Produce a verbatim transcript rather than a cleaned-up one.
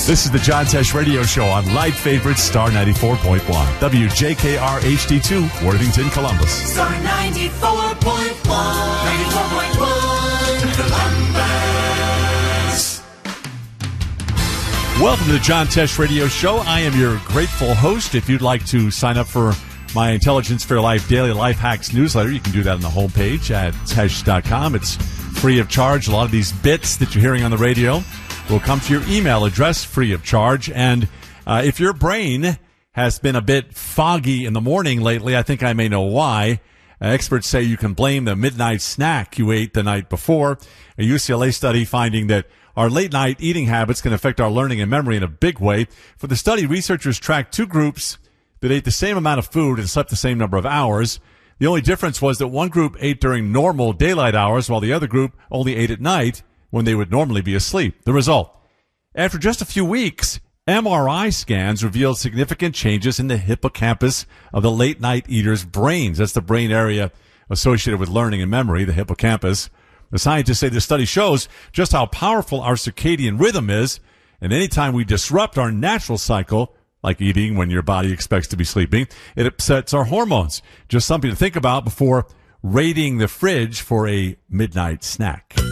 This is the John Tesh Radio Show on Live Favorites Star ninety-four point one. W J K R H D two, Worthington, Columbus. Star ninety-four point one. ninety-four point one. Columbus. Welcome to the John Tesh Radio Show. I am your grateful host. If you'd like to sign up for my Intelligence for Your Life Daily Life Hacks newsletter, you can do that on the homepage at tesh dot com. It's free of charge. A lot of these bits that you're hearing on the radio will come to your email address free of charge. And uh, if your brain has been a bit foggy in the morning lately, I think I may know why. Uh, experts say you can blame the midnight snack you ate the night before. A U C L A study finding that our late-night eating habits can affect our learning and memory in a big way. For the study, researchers tracked two groups that ate the same amount of food and slept the same number of hours. The only difference was that one group ate during normal daylight hours, while the other group only ate at night when they would normally be asleep. The result: after just a few weeks, M R I scans revealed significant changes in the hippocampus of the late-night eaters' brains. That's the brain area associated with learning and memory, the hippocampus. The scientists say the study shows just how powerful our circadian rhythm is, and anytime we disrupt our natural cycle, like eating when your body expects to be sleeping, it upsets our hormones. Just something to think about before raiding the fridge for a midnight snack.